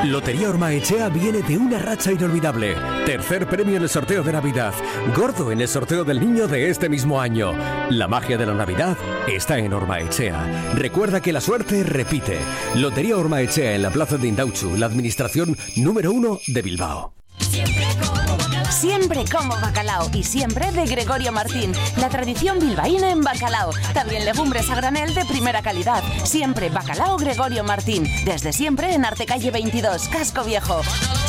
Lotería Ormaechea viene de una racha inolvidable. Tercer premio en el sorteo de Navidad. Gordo en el sorteo del niño de este mismo año. La magia de la Navidad está en Ormaechea. Recuerda que la suerte repite. Lotería Ormaechea en la plaza de Indauchu, la administración número 1 de Bilbao. Siempre como bacalao y siempre de Gregorio Martín. La tradición bilbaína en bacalao. También legumbres a granel de primera calidad. Siempre bacalao Gregorio Martín. Desde siempre en Artecalle 22, Casco Viejo.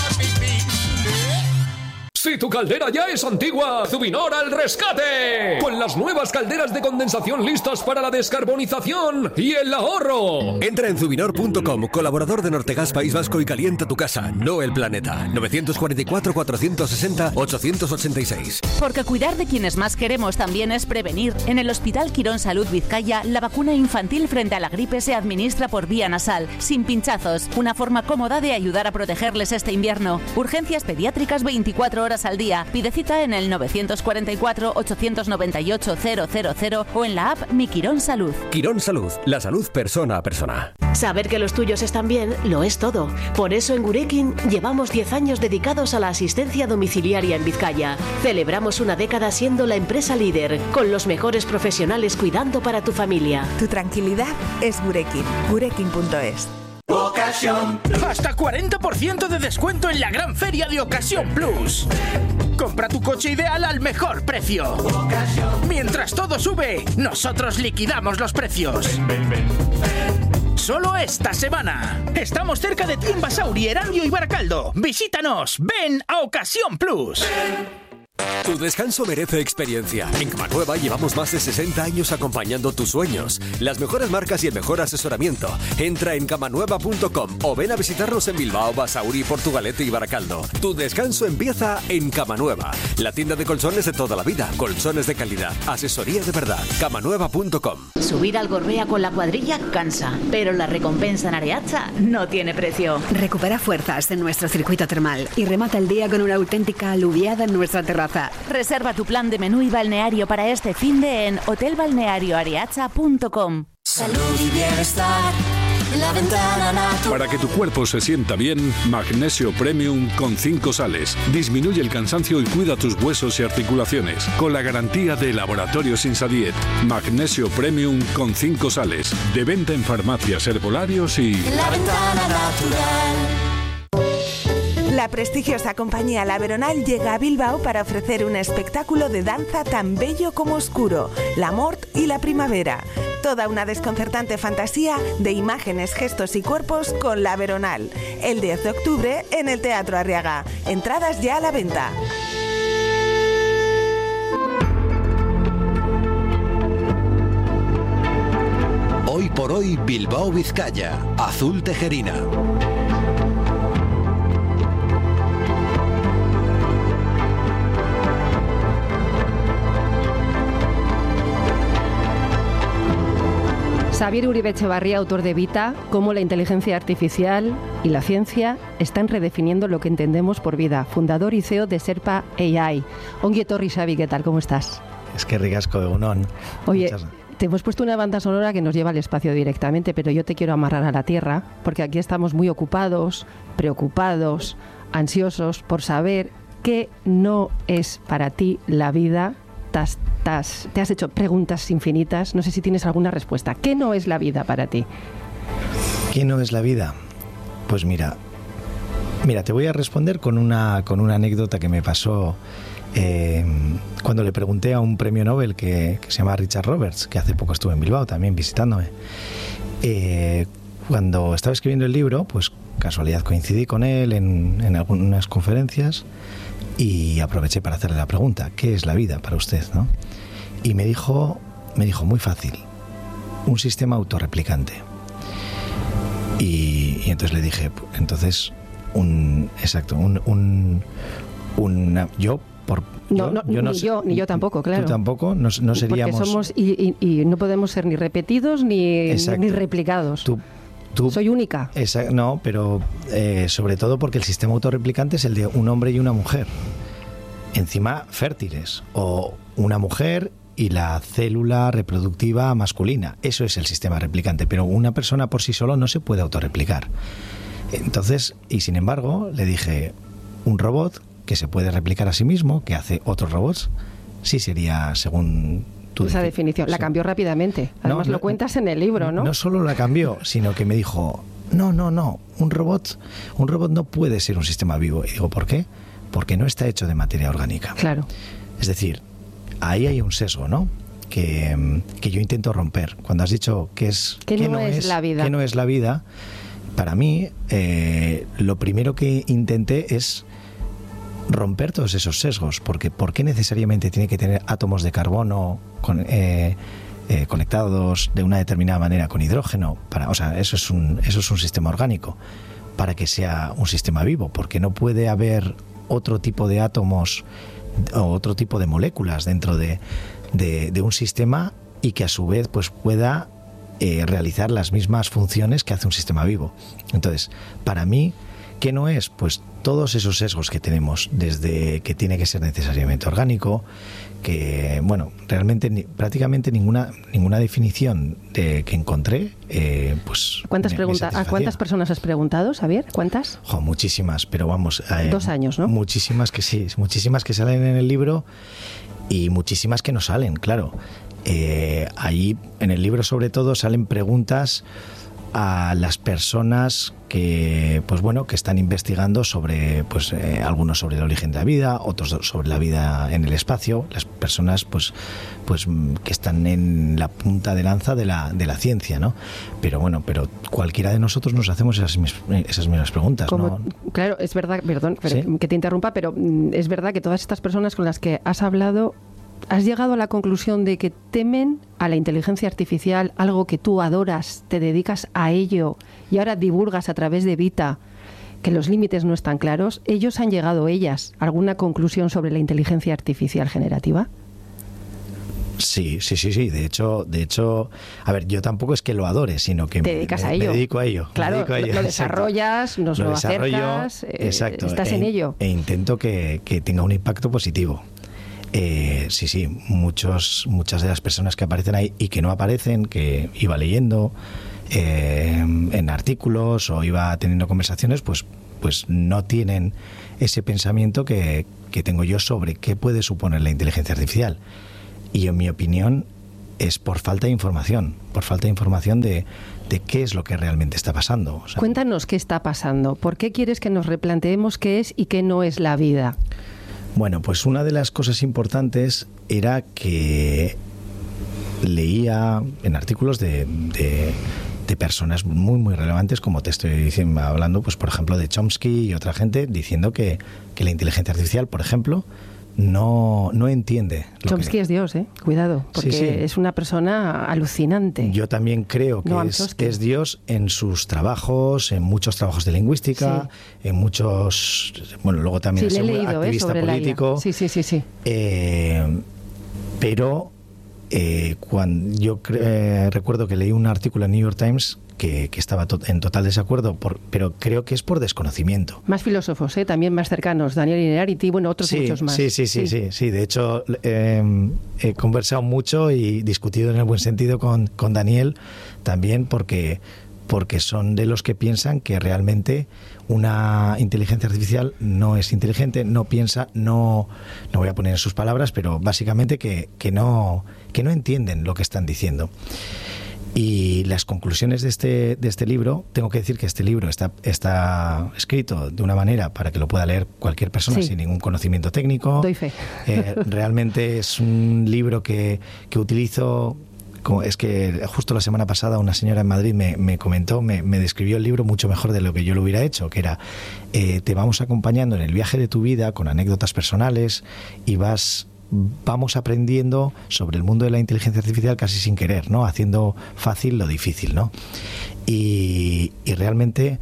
Si tu caldera ya es antigua, Zubinor al rescate. Con las nuevas calderas de condensación listas para la descarbonización y el ahorro. Entra en zubinor.com, colaborador de Nortegas País Vasco, y calienta tu casa, no el planeta. 944-460-886. Porque cuidar de quienes más queremos también es prevenir. En el Hospital Quirón Salud Vizcaya, la vacuna infantil frente a la gripe se administra por vía nasal, sin pinchazos. Una forma cómoda de ayudar a protegerles este invierno. Urgencias pediátricas 24 horas al día. Pide cita en el 944-898-000 o en la app Mi Quirón Salud. Quirón Salud, la salud persona a persona. Saber que los tuyos están bien lo es todo. Por eso en Gurekin llevamos 10 años dedicados a la asistencia domiciliaria en Vizcaya. Celebramos una década siendo la empresa líder, con los mejores profesionales cuidando para tu familia. Tu tranquilidad es Gurekin. Gurekin.es. Ocasión. Hasta 40% de descuento en la gran feria de Ocasión Plus. Compra tu coche ideal al mejor precio. Mientras todo sube, nosotros liquidamos los precios. Solo esta semana. Estamos cerca de ti en Basauri, Erandio y Baracaldo. Visítanos. Ven a Ocasión Plus. Tu descanso merece experiencia. En Camanueva llevamos más de 60 años acompañando tus sueños. Las mejores marcas y el mejor asesoramiento. Entra en camanueva.com o ven a visitarnos en Bilbao, Basauri, Portugalete y Baracaldo. Tu descanso empieza en Camanueva, la tienda de colchones de toda la vida. Colchones de calidad, asesoría de verdad. Camanueva.com. Subir al Gorbea con la cuadrilla cansa, pero la recompensa en Areacha no tiene precio. Recupera fuerzas en nuestro circuito termal y remata el día con una auténtica aluviada en nuestra terraza. Reserva tu plan de menú y balneario para este finde en hotelbalnearioareacha.com. Salud y bienestar, La Ventana Natural. Para que tu cuerpo se sienta bien, Magnesio Premium con 5 sales. Disminuye el cansancio y cuida tus huesos y articulaciones. Con la garantía de Laboratorios Insadiet. Magnesio Premium con 5 sales. De venta en farmacias, herbolarios y... La Ventana Natural. La prestigiosa compañía La Veronal llega a Bilbao para ofrecer un espectáculo de danza tan bello como oscuro, la mort y la primavera. Toda una desconcertante fantasía de imágenes, gestos y cuerpos con La Veronal. El 10 de octubre en el Teatro Arriaga. Entradas ya a la venta. Hoy por hoy Bilbao Vizcaya, Azul Tejerina. Xabier Uribe Echevarría, autor de Vita, cómo la inteligencia artificial y la ciencia están redefiniendo lo que entendemos por vida. Fundador y CEO de Serpa AI. Ongi etorri, Xabi, ¿qué tal? ¿Cómo estás? Es que ricasco, egunon. Oye, te hemos puesto una banda sonora que nos lleva al espacio directamente, pero yo te quiero amarrar a la tierra, porque aquí estamos muy ocupados, preocupados, ansiosos por saber qué no es para ti la vida. Te has hecho preguntas infinitas, no sé si tienes alguna respuesta. ¿Qué no es la vida para ti? ¿Qué no es la vida? Pues mira, te voy a responder con una anécdota que me pasó cuando le pregunté a un premio Nobel que se llama Richard Roberts, que hace poco estuvo en Bilbao también visitándome. Cuando estaba escribiendo el libro, pues casualidad coincidí con él en algunas conferencias y aproveché para hacerle la pregunta: ¿qué es la vida para usted, ¿no? Y me dijo muy fácil: un sistema autorreplicante. Y entonces le dije, Ni yo tampoco, claro. Tú tampoco, no seríamos... Porque somos y no podemos ser ni repetidos ni replicados. Soy única. No, pero sobre todo porque el sistema autorreplicante es el de un hombre y una mujer, encima fértiles, o una mujer y la célula reproductiva masculina. Eso es el sistema replicante, pero una persona por sí solo no se puede autorreplicar. Entonces, y sin embargo, le dije, un robot que se puede replicar a sí mismo, que hace otros robots, sí sería según tu esa definición. La cambió rápidamente. Además lo cuentas en el libro, ¿no? No solo la cambió, sino que me dijo, no, un robot no puede ser un sistema vivo. Y digo, ¿por qué? Porque no está hecho de materia orgánica. Claro. Es decir, ahí hay un sesgo, ¿no? Que yo intento romper. Cuando has dicho que no es la vida. Que no es la vida, para mí lo primero que intenté es romper todos esos sesgos, porque ¿por qué necesariamente tiene que tener átomos de carbono conectados de una determinada manera con hidrógeno? Eso es un sistema orgánico para que sea un sistema vivo, porque no puede haber otro tipo de átomos o otro tipo de moléculas dentro de un sistema y que a su vez pues pueda realizar las mismas funciones que hace un sistema vivo. Entonces, para mí, ¿qué no es? Pues todos esos sesgos que tenemos, desde que tiene que ser necesariamente orgánico, que, bueno, realmente prácticamente ninguna definición que encontré, pues... ¿A cuántas personas has preguntado, Xavier? ¿Cuántas? Muchísimas, pero vamos... 2 años, ¿no? Muchísimas que sí, muchísimas que salen en el libro y muchísimas que no salen, claro. Ahí, en el libro sobre todo, salen preguntas a las personas que están investigando sobre algunos sobre el origen de la vida, otros sobre la vida en el espacio, las personas que están en la punta de lanza de la ciencia, ¿no? Pero cualquiera de nosotros nos hacemos esas mismas preguntas, ¿no? Claro, es verdad, perdón ¿Sí? que te interrumpa, pero es verdad que todas estas personas con las que has hablado, ¿has llegado a la conclusión de que temen a la inteligencia artificial, algo que tú adoras, te dedicas a ello y ahora divulgas a través de Vita, que los límites no están claros? ¿Ellos han llegado, ellas, a alguna conclusión sobre la inteligencia artificial generativa? Sí. De hecho, a ver, yo tampoco es que lo adore, sino que te dedicas a ello. Me dedico a ello. Claro, lo desarrollas, nos lo acercas, exacto, estás en ello. E intento que tenga un impacto positivo. Muchas de las personas que aparecen ahí y que no aparecen, que iba leyendo en artículos o iba teniendo conversaciones, pues no tienen ese pensamiento que tengo yo sobre qué puede suponer la inteligencia artificial. Y en mi opinión es por falta de información de qué es lo que realmente está pasando. Cuéntanos qué está pasando. ¿Por qué quieres que nos replanteemos qué es y qué no es la vida? Bueno, pues una de las cosas importantes era que leía en artículos de personas muy muy relevantes, como te estoy diciendo, hablando, pues por ejemplo de Chomsky y otra gente, diciendo que la inteligencia artificial, por ejemplo, no entiende. Chomsky es Dios, cuidado, porque sí. Es una persona alucinante. Yo también creo que es Dios en sus trabajos, en muchos trabajos de lingüística, en muchos... Bueno, luego también es activista político. Sí. Pero cuando yo recuerdo que leí un artículo en New York Times que estaba en total desacuerdo, pero creo que es por desconocimiento. Más filósofos, también más cercanos, Daniel Innerarity, otros muchos más. Sí. De hecho, he conversado mucho y discutido en el buen sentido con Daniel también, porque son de los que piensan que realmente una inteligencia artificial no es inteligente, no piensa, no voy a poner en sus palabras, pero básicamente que no entienden lo que están diciendo. Y las conclusiones de este libro, tengo que decir que este libro está escrito de una manera para que lo pueda leer cualquier persona sin ningún conocimiento técnico. Doy fe. Realmente es un libro que utilizo... Es que justo la semana pasada una señora en Madrid me comentó, me describió el libro mucho mejor de lo que yo lo hubiera hecho, que era te vamos acompañando en el viaje de tu vida con anécdotas personales y vamos aprendiendo sobre el mundo de la inteligencia artificial casi sin querer, ¿no? Haciendo fácil lo difícil, ¿no? Y realmente,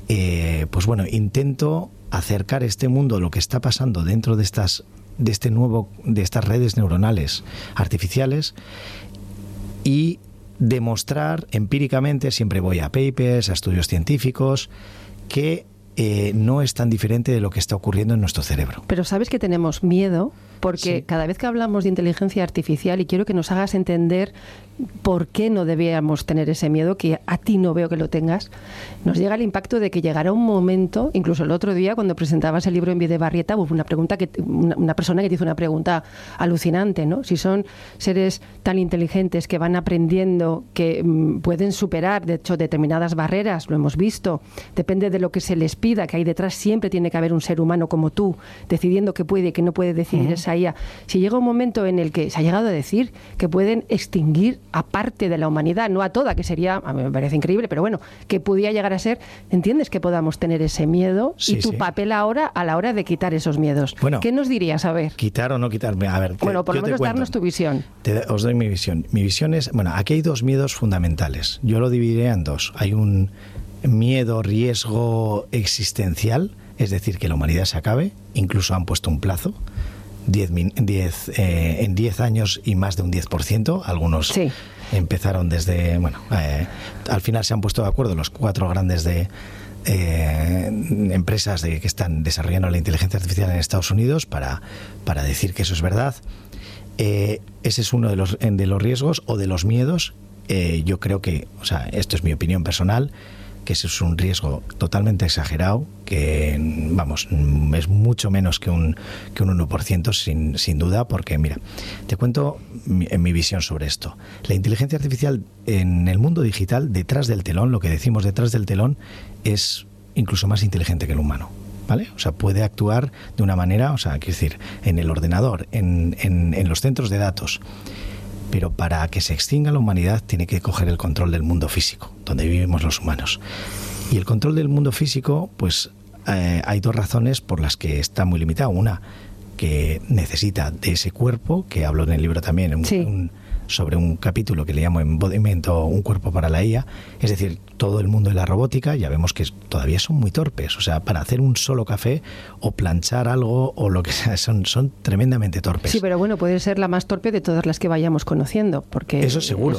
intento acercar este mundo, lo que está pasando dentro de estas redes neuronales artificiales, y demostrar empíricamente, siempre voy a papers, a estudios científicos, que no es tan diferente de lo que está ocurriendo en nuestro cerebro. Pero sabes que tenemos miedo porque cada vez que hablamos de inteligencia artificial, y quiero que nos hagas entender por qué no debíamos tener ese miedo, que a ti no veo que lo tengas, nos llega el impacto de que llegará un momento, incluso el otro día cuando presentabas el libro en Videbarrieta, hubo una persona que te hizo una pregunta alucinante, ¿no? Si son seres tan inteligentes que van aprendiendo, que pueden superar, de hecho, determinadas barreras, lo hemos visto, depende de lo que se les pida, que ahí detrás siempre tiene que haber un ser humano como tú, decidiendo qué puede y qué no puede decidir esa IA. Si llega un momento en el que se ha llegado a decir que pueden extinguir a parte de la humanidad, no a toda, que sería, a mí me parece increíble, pero bueno, que pudiera llegar a ser, ¿entiendes que podamos tener ese miedo? Sí, y tu papel ahora, a la hora de quitar esos miedos. Bueno, ¿qué nos dirías? A ver. ¿Quitar o no quitar? A ver, bueno, por lo menos darnos tu visión. Os doy mi visión. Mi visión es, bueno, aquí hay dos miedos fundamentales. Yo lo dividiré en dos. Hay un miedo, riesgo existencial, es decir, que la humanidad se acabe. Incluso han puesto un plazo. En 10 años y más de un 10%. Algunos empezaron desde... Bueno, al final se han puesto de acuerdo los 4 grandes empresas que están desarrollando la inteligencia artificial en Estados Unidos para decir que eso es verdad. Ese es uno de los riesgos o de los miedos. Yo creo que, o sea, esto es mi opinión personal, que ese es un riesgo totalmente exagerado, que, vamos, es mucho menos que un 1%, sin duda, porque, mira, te cuento mi visión sobre esto. La inteligencia artificial en el mundo digital, detrás del telón, lo que decimos detrás del telón, es incluso más inteligente que el humano, ¿vale? O sea, puede actuar de una manera, o sea, quiero decir, en el ordenador, en los centros de datos. Pero para que se extinga la humanidad tiene que coger el control del mundo físico, donde vivimos los humanos. Y el control del mundo físico, pues hay dos razones por las que está muy limitado. Una, que necesita de ese cuerpo, que hablo en el libro también, sobre un capítulo que le llamo Embodiment o un cuerpo para la IA. Es decir, todo el mundo de la robótica, ya vemos que todavía son muy torpes. O sea, para hacer un solo café o planchar algo o lo que sea, son tremendamente torpes. Sí, pero bueno, puede ser la más torpe de todas las que vayamos conociendo, porque eso seguro,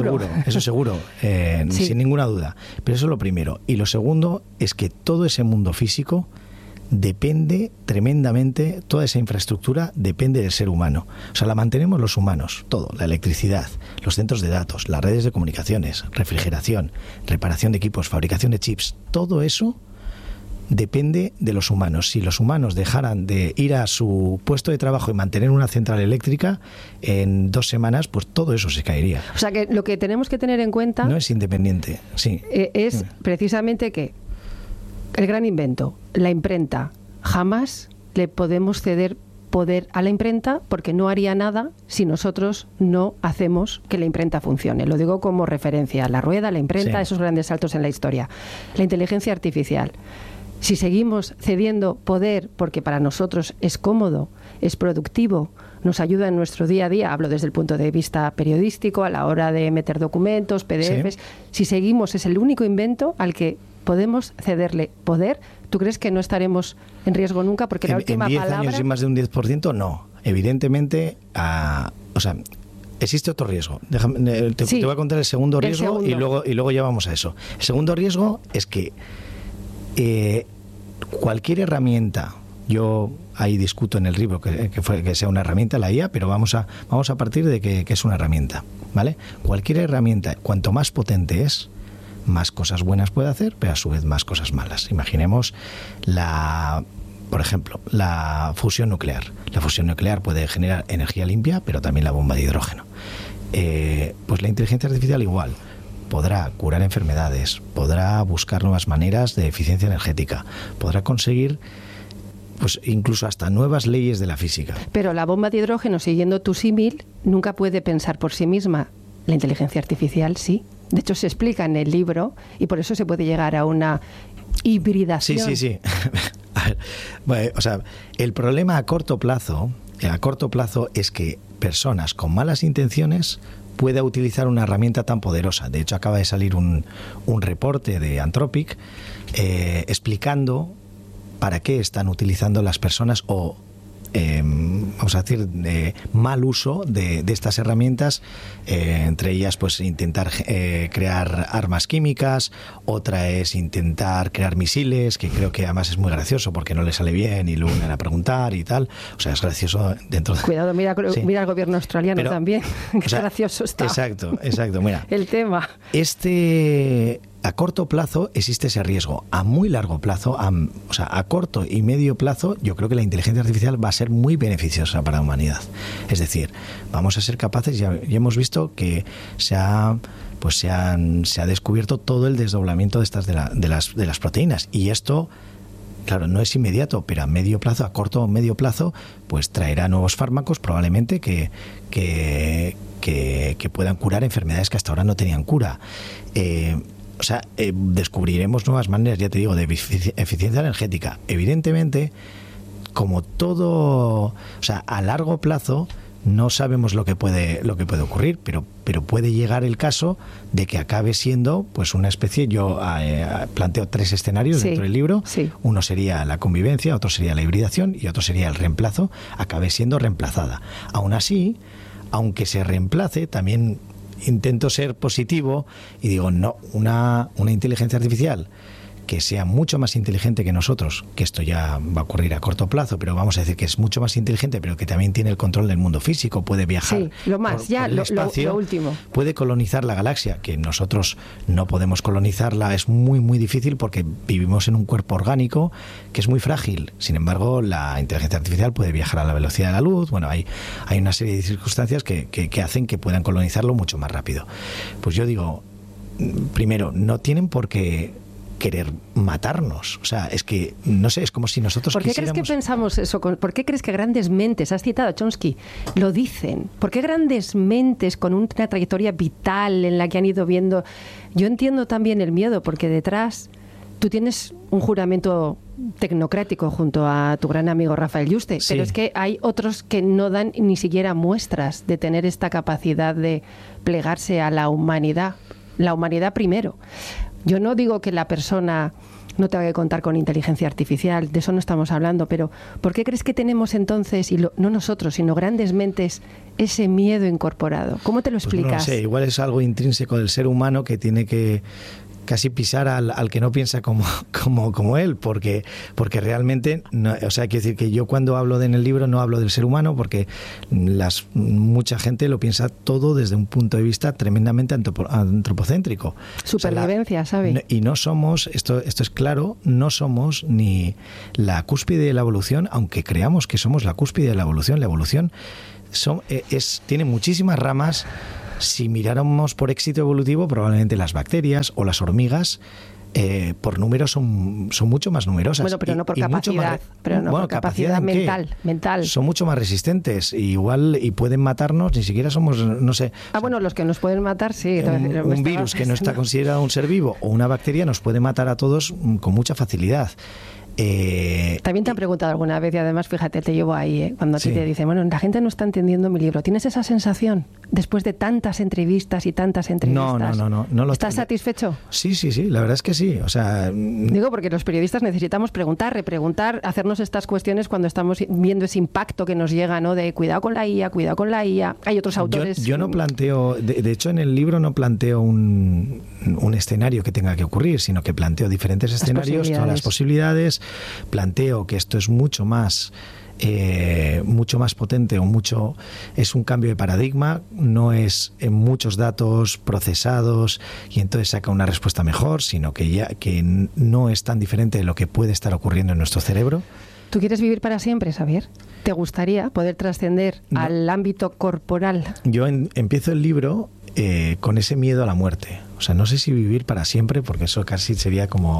sin ninguna duda. Pero eso es lo primero. Y lo segundo es que todo ese mundo físico depende tremendamente, toda esa infraestructura depende del ser humano. O sea, la mantenemos los humanos, todo, la electricidad, los centros de datos, las redes de comunicaciones, refrigeración, reparación de equipos, fabricación de chips, todo eso depende de los humanos. Si los humanos dejaran de ir a su puesto de trabajo y mantener una central eléctrica, en 2 semanas, pues todo eso se caería. O sea, que lo que tenemos que tener en cuenta... No es independiente, sí. Es precisamente que el gran invento, la imprenta, jamás le podemos ceder poder a la imprenta porque no haría nada si nosotros no hacemos que la imprenta funcione. Lo digo como referencia, la rueda, la imprenta, esos grandes saltos en la historia. La inteligencia artificial. Si seguimos cediendo poder porque para nosotros es cómodo, es productivo, nos ayuda en nuestro día a día, hablo desde el punto de vista periodístico, a la hora de meter documentos, PDFs, si seguimos, es el único invento al que podemos cederle poder. ¿Tú crees que no estaremos en riesgo nunca? Porque la última palabra... ¿En 10 años y más de un 10%? No. Evidentemente, o sea, existe otro riesgo. Te voy a contar el segundo riesgo y luego ya vamos a eso. El segundo riesgo es que cualquier herramienta, yo ahí discuto en el libro que sea una herramienta la IA, pero vamos a partir de que es una herramienta, ¿vale? Cualquier herramienta, cuanto más potente es, más cosas buenas puede hacer, pero a su vez más cosas malas. Imaginemos por ejemplo, la fusión nuclear. La fusión nuclear puede generar energía limpia, pero también la bomba de hidrógeno. Pues la inteligencia artificial igual. Podrá curar enfermedades, podrá buscar nuevas maneras de eficiencia energética, podrá conseguir pues incluso hasta nuevas leyes de la física. Pero la bomba de hidrógeno, siguiendo tu símil, nunca puede pensar por sí misma. La inteligencia artificial sí. De hecho, se explica en el libro y por eso se puede llegar a una hibridación. Sí. A ver, bueno, o sea, el problema a corto plazo es que personas con malas intenciones pueda utilizar una herramienta tan poderosa. De hecho, acaba de salir un reporte de Anthropic explicando para qué están utilizando las personas o vamos a decir, mal uso de estas herramientas, entre ellas pues intentar crear armas químicas, otra es intentar crear misiles, que creo que además es muy gracioso porque no le sale bien y luego vienen a preguntar y tal, o sea, es gracioso dentro de... Cuidado, mira el gobierno australiano. Pero, también, que gracioso está. Exacto, mira. El tema. A corto plazo existe ese riesgo. A muy largo plazo, a corto y medio plazo, yo creo que la inteligencia artificial va a ser muy beneficiosa para la humanidad. Es decir, vamos a ser capaces, ya hemos visto que se ha descubierto todo el desdoblamiento de las proteínas. Y esto, claro, no es inmediato, pero a medio plazo, a corto o medio plazo, pues traerá nuevos fármacos probablemente que puedan curar enfermedades que hasta ahora no tenían cura. Descubriremos nuevas maneras, ya te digo, de eficiencia energética. Evidentemente, como todo, a largo plazo no sabemos lo que puede ocurrir, pero puede llegar el caso de que acabe siendo pues una especie. Yo planteo 3 escenarios dentro del libro. Sí. Uno sería la convivencia, otro sería la hibridación y otro sería el reemplazo. Acabe siendo reemplazada. Aún así, aunque se reemplace, también intento ser positivo y digo, no, una inteligencia artificial que sea mucho más inteligente que nosotros, que esto ya va a ocurrir a corto plazo, pero vamos a decir que es mucho más inteligente, pero que también tiene el control del mundo físico, puede viajar por el espacio, lo último. Puede colonizar la galaxia, que nosotros no podemos colonizarla, es muy muy difícil porque vivimos en un cuerpo orgánico que es muy frágil. Sin embargo, la inteligencia artificial puede viajar a la velocidad de la luz. Bueno, hay una serie de circunstancias que hacen que puedan colonizarlo mucho más rápido. Pues yo digo, primero, no tienen por qué querer matarnos. O sea, es que, no sé, es como si nosotros ¿Por qué crees que pensamos eso? ¿Por qué crees que grandes mentes, has citado a Chomsky, lo dicen? ¿Por qué grandes mentes con una trayectoria vital en la que han ido viendo? Yo entiendo también el miedo, porque detrás tú tienes un juramento tecnocrático junto a tu gran amigo Rafael Yuste, pero es que hay otros que no dan ni siquiera muestras de tener esta capacidad de plegarse a la humanidad primero. Yo no digo que la persona no tenga que contar con inteligencia artificial, de eso no estamos hablando, pero ¿por qué crees que tenemos entonces, no nosotros, sino grandes mentes, ese miedo incorporado? ¿Cómo te lo explicas? Pues no sé, igual es algo intrínseco del ser humano que tiene que casi pisar al que no piensa como él, porque realmente, quiero decir que yo cuando hablo en el libro no hablo del ser humano, porque mucha gente lo piensa todo desde un punto de vista tremendamente antropocéntrico. Supervivencia, ¿sabes? Y no somos, esto es claro, no somos ni la cúspide de la evolución, aunque creamos que somos la cúspide de la evolución. La evolución tiene muchísimas ramas. Si miráramos por éxito evolutivo, probablemente las bacterias o las hormigas por número son mucho más numerosas. Bueno, pero no por capacidad, por capacidad mental. Son mucho más resistentes y pueden matarnos, ni siquiera somos, no sé. Bueno, los que nos pueden matar, sí. Un virus que no está considerado un ser vivo o una bacteria nos puede matar a todos con mucha facilidad. También te han preguntado alguna vez, y además fíjate, te llevo ahí, cuando a ti te dicen, bueno, la gente no está entendiendo mi libro. ¿Tienes esa sensación después de tantas entrevistas y tantas entrevistas? No. ¿Estás satisfecho? Sí, la verdad es que sí. O sea, digo, porque los periodistas necesitamos preguntar, repreguntar, hacernos estas cuestiones cuando estamos viendo ese impacto que nos llega, ¿no? De cuidado con la IA. Hay otros autores. Yo no planteo, de hecho en el libro no planteo un escenario que tenga que ocurrir, sino que planteo diferentes escenarios, todas las posibilidades. Planteo que esto es mucho más potente es un cambio de paradigma, no es en muchos datos procesados y entonces saca una respuesta mejor, sino que no es tan diferente de lo que puede estar ocurriendo en nuestro cerebro. ¿Tú quieres vivir para siempre, Xavier? ¿Te gustaría poder trascender al ámbito corporal? Yo empiezo el libro con ese miedo a la muerte. O sea, no sé si vivir para siempre, porque eso casi sería como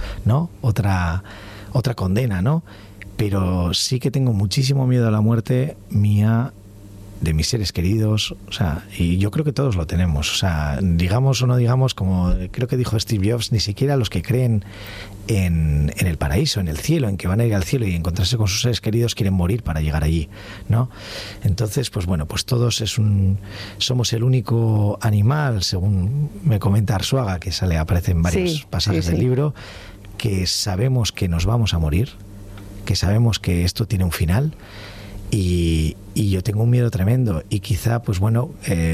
otra condena, ¿no? Pero sí que tengo muchísimo miedo a la muerte mía, de mis seres queridos, o sea, y yo creo que todos lo tenemos, o sea, digamos o no digamos, como creo que dijo Steve Jobs, ni siquiera los que creen en el paraíso, en el cielo, en que van a ir al cielo y encontrarse con sus seres queridos quieren morir para llegar allí, ¿no? Entonces, pues bueno, pues todos somos el único animal, según me comenta Arzuaga, que aparece en varios pasajes del libro, que sabemos que nos vamos a morir, que sabemos que esto tiene un final. Y yo tengo un miedo tremendo. Y quizá, pues bueno,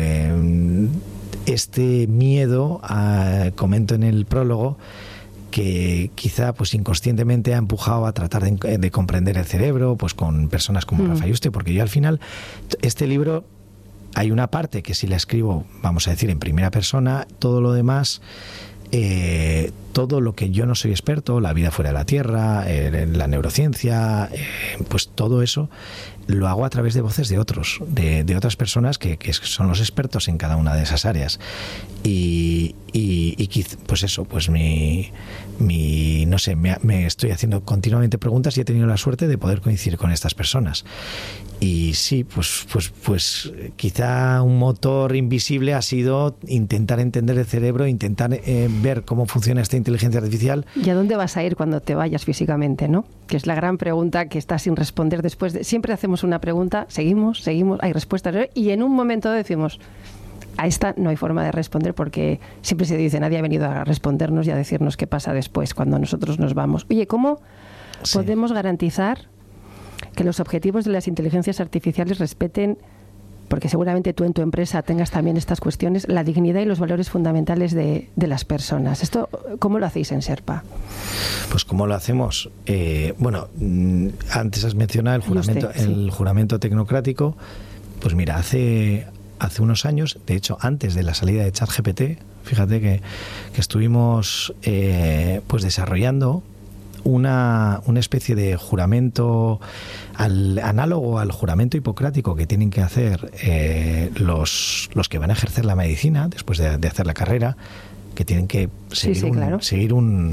este miedo, comento en el prólogo, que quizá pues inconscientemente ha empujado a tratar de comprender el cerebro, pues con personas como Rafa Yuste, porque yo al final, este libro, hay una parte que si la escribo, vamos a decir, en primera persona, todo lo demás, todo lo que yo no soy experto, la vida fuera de la Tierra, la neurociencia, pues todo eso lo hago a través de voces de otros, de otras personas que son los expertos en cada una de esas áreas. Y pues eso, pues no sé, me estoy haciendo continuamente preguntas y he tenido la suerte de poder coincidir con estas personas. Y sí, pues quizá un motor invisible ha sido intentar entender el cerebro, intentar ver cómo funciona esta inteligencia artificial. ¿Y a dónde vas a ir cuando te vayas físicamente, no? Que es la gran pregunta que está sin responder después de... Siempre hacemos una pregunta, seguimos, hay respuestas, y en un momento decimos, a esta no hay forma de responder, porque siempre se dice, nadie ha venido a respondernos y a decirnos qué pasa después cuando nosotros nos vamos. Oye, ¿cómo podemos garantizar que los objetivos de las inteligencias artificiales respeten, porque seguramente tú en tu empresa tengas también estas cuestiones, la dignidad y los valores fundamentales de las personas? ¿Esto cómo lo hacéis en Sherpa? Pues ¿cómo lo hacemos? Bueno, antes has mencionado el juramento tecnocrático. Pues mira, hace unos años, de hecho antes de la salida de ChatGPT, fíjate que estuvimos pues desarrollando una especie de juramento análogo al juramento hipocrático que tienen que hacer los que van a ejercer la medicina después de hacer la carrera, que tienen que seguir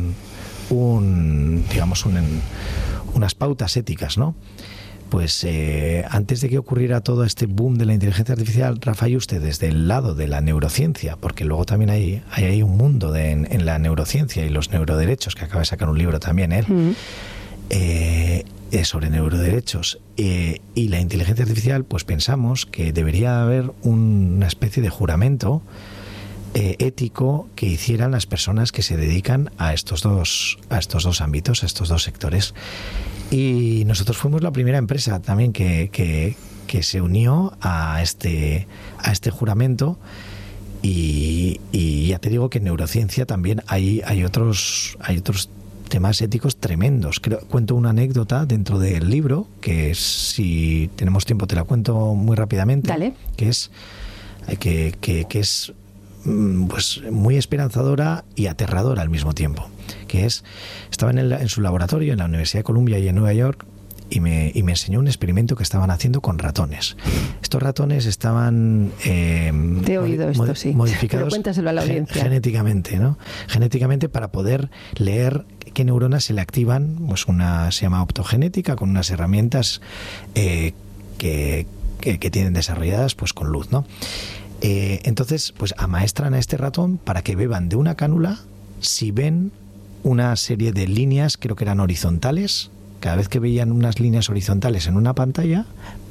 digamos unas pautas éticas, ¿no? Pues antes de que ocurriera todo este boom de la inteligencia artificial, Rafa Yuste, desde el lado de la neurociencia, porque luego también hay un mundo en la neurociencia y los neuroderechos, que acaba de sacar un libro también él, sobre neuroderechos y la inteligencia artificial, pues pensamos que debería haber una especie de juramento ético que hicieran las personas que se dedican a estos dos ámbitos, a estos dos sectores. Y nosotros fuimos la primera empresa también que se unió a este juramento. Y ya te digo que en neurociencia también hay otros temas éticos tremendos. Cuento una anécdota dentro del libro, que si tenemos tiempo te la cuento muy rápidamente. Dale. Que es pues muy esperanzadora y aterradora al mismo tiempo. Que estaba en su laboratorio en la Universidad de Columbia y en Nueva York, y me enseñó un experimento que estaban haciendo con ratones. Estos ratones estaban Te he oído esto, sí. Modificados. Pero cuéntaselo a la audiencia. Genéticamente, ¿no? Genéticamente, para poder leer qué neuronas se le activan, pues se llama optogenética, con unas herramientas que tienen desarrolladas pues con luz, ¿no? Entonces, pues amaestran a este ratón para que beban de una cánula si ven una serie de líneas, creo que eran horizontales. Cada vez que veían unas líneas horizontales en una pantalla,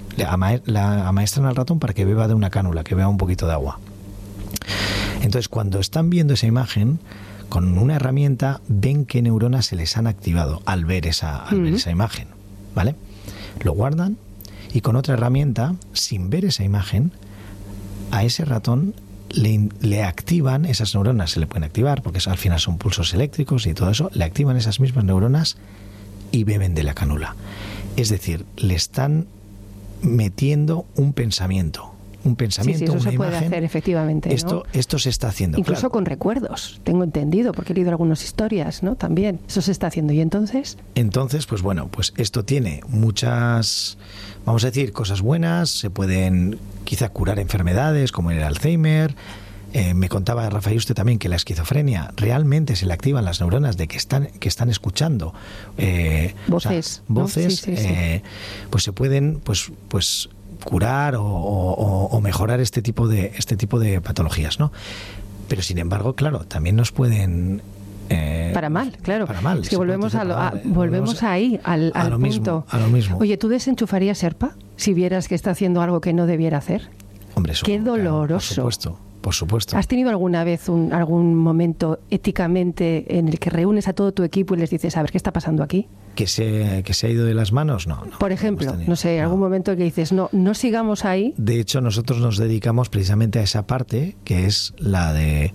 la amaestran al ratón para que beba de una cánula, que beba un poquito de agua. Entonces, cuando están viendo esa imagen, con una herramienta ven qué neuronas se les han activado al ver esa imagen, ¿vale? Lo guardan y con otra herramienta, sin ver esa imagen, a ese ratón le activan esas neuronas. Se le pueden activar porque al final son pulsos eléctricos y todo eso. Le activan esas mismas neuronas y beben de la cánula. Es decir, le están metiendo un pensamiento. Sí, eso una se puede imagen. Hacer, efectivamente. Esto se está haciendo. Incluso claro. Con recuerdos, tengo entendido, porque he leído algunas historias, ¿no? También, eso se está haciendo. ¿Y entonces? Entonces, pues bueno, pues esto tiene muchas, vamos a decir, cosas buenas. Se pueden quizá curar enfermedades como el Alzheimer. Me contaba Rafa Yuste también que la esquizofrenia realmente se le activan las neuronas de que están escuchando voces, voces, ¿no? Sí. Pues se pueden pues curar o mejorar este tipo de patologías, ¿no? Pero sin embargo, claro, también nos pueden para mal, claro. Para mal. Es que volvemos ahí al punto. A lo mismo. Oye, ¿tú desenchufarías Sherpa si vieras que está haciendo algo que no debiera hacer? Hombre, eso, qué doloroso. Claro, por supuesto. por supuesto. ¿Has tenido alguna vez algún momento éticamente en el que reúnes a todo tu equipo y les dices, a ver, ¿qué está pasando aquí? ¿Que se ha ido de las manos? No. Por ejemplo, no sé, algún momento que dices, no sigamos ahí. De hecho, nosotros nos dedicamos precisamente a esa parte, que es la de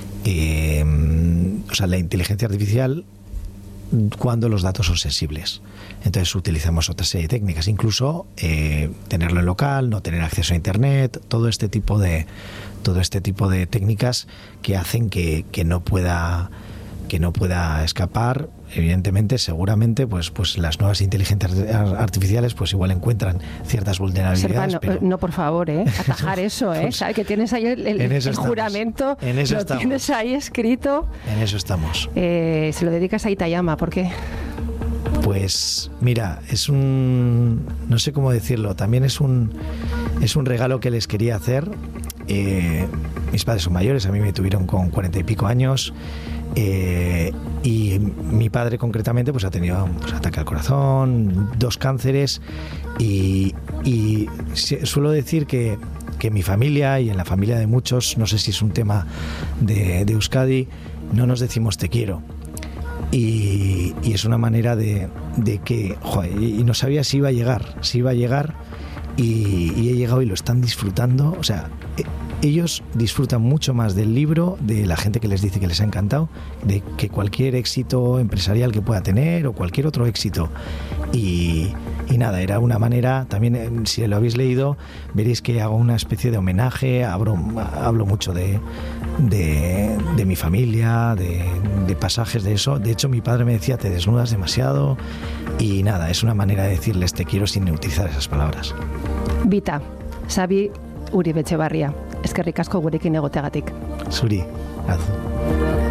la inteligencia artificial cuando los datos son sensibles. Entonces utilizamos otra serie de técnicas, incluso tenerlo en local, no tener acceso a internet, todo este tipo de técnicas que hacen que no pueda escapar. Evidentemente, seguramente, pues las nuevas inteligencias artificiales, pues igual encuentran ciertas vulnerabilidades. Serpa, no, por favor, atajar eso, ¿sabes? Que tienes ahí el juramento, tienes ahí escrito. En eso estamos. Se lo dedicas a Itayama, ¿por qué? Pues mira, no sé cómo decirlo, también es un regalo que les quería hacer. Mis padres son mayores, a mí me tuvieron con 40 y pico años. Y mi padre concretamente pues ha tenido ataque al corazón, 2 cánceres y suelo decir que en mi familia y en la familia de muchos, no sé si es un tema de Euskadi, no nos decimos te quiero. Y es una manera de que, y no sabía si iba a llegar y he llegado y lo están disfrutando. O sea, ellos disfrutan mucho más del libro, de la gente que les dice que les ha encantado, de que cualquier éxito empresarial que pueda tener o cualquier otro éxito. Y nada, era una manera, también si lo habéis leído, veréis que hago una especie de homenaje, hablo mucho de mi familia, de pasajes de eso. De hecho, mi padre me decía, te desnudas demasiado, y nada, es una manera de decirles te quiero sin utilizar esas palabras. Vita, Xabi Uribe Etxebarria, eskerrik asko gurekin egoteagatik. Zuri, azu.